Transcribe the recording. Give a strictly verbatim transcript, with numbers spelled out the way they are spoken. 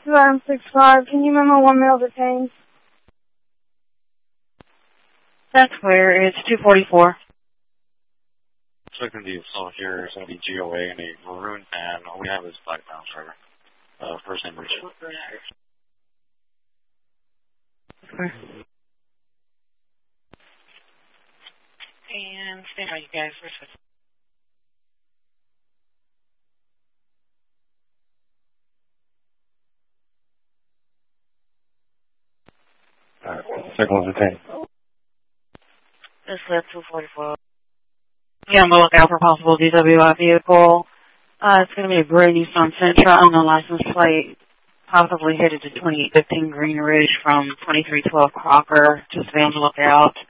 seven six five. Can you memo one male detained? That's clear. It's two forty-four. Second the assault here is going to be G O A in a maroon van. All we have is black bounce driver. Uh, first name Richard. Okay. And stand by, you guys. We're switching. Alright, second one's detained. This is two forty-four. Yeah, I'm going to look out for possible D W I vehicle. Uh, it's going to be a gray Nissan Sentra on the license plate, possibly headed to twenty-eight fifteen Green Ridge from twenty-three twelve Crocker. Just be on the lookout.